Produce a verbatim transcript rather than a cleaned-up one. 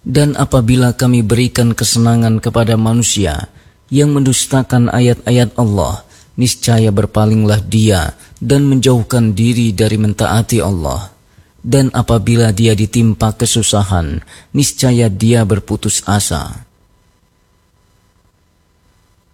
Dan apabila kami berikan kesenangan kepada manusia yang mendustakan ayat-ayat Allah, niscaya berpalinglah dia dan menjauhkan diri dari mentaati Allah. Dan apabila dia ditimpa kesusahan, niscaya dia berputus asa.